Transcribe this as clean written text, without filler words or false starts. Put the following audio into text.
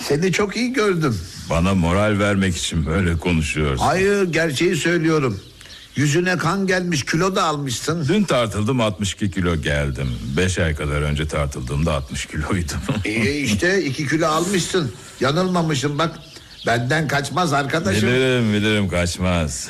Seni çok iyi gördüm. Bana moral vermek için böyle konuşuyorsun. Hayır, gerçeği söylüyorum. Yüzüne kan gelmiş, kilo da almışsın. Dün tartıldım, 62 kilo geldim. 5 ay kadar önce tartıldığımda 60 kiloydum. İşte 2 kilo almışsın. Yanılmamışım bak. Benden kaçmaz arkadaşım. Bilirim kaçmaz.